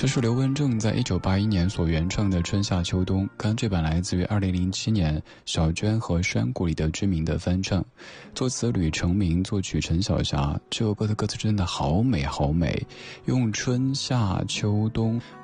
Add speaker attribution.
Speaker 1: 这是刘文正在1981年所原创的《春夏秋冬》，刚这版来自于2007年小娟和山谷里的知名的翻唱，作词吕成明，作曲陈小霞。这首歌的歌词真的好美好美，用春夏秋冬